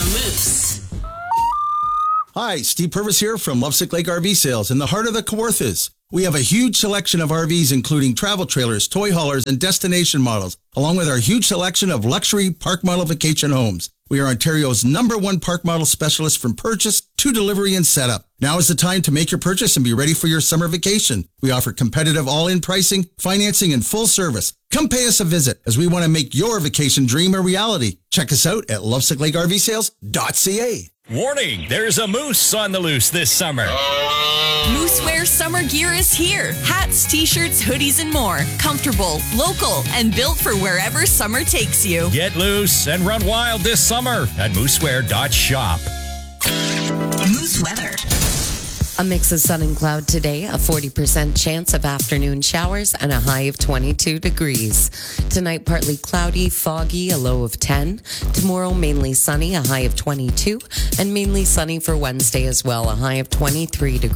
Moose. Hi, Steve Purvis here from Lovesick Lake RV Sales in the heart of the Kawarthas. We have a huge selection of RVs, including travel trailers, toy haulers, and destination models, along with our huge selection of luxury park model vacation homes. We are Ontario's #1 park model specialist from purchase to delivery and setup. Now is the time to make your purchase and be ready for your summer vacation. We offer competitive all-in pricing, financing, and full service. Come pay us a visit as we want to make your vacation dream a reality. Check us out at lovesicklakervsales.ca. Warning, there's a moose on the loose this summer. Moosewear summer gear is here. Hats, t-shirts, hoodies, and more. Comfortable, local, and built for wherever summer takes you. Get loose and run wild this summer at moosewear.shop. Moose weather. A mix of sun and cloud today, a 40% chance of afternoon showers, and a high of 22 degrees. Tonight, partly cloudy, foggy, a low of 10. Tomorrow, mainly sunny, a high of 22. And mainly sunny for Wednesday as well, a high of 23 degrees.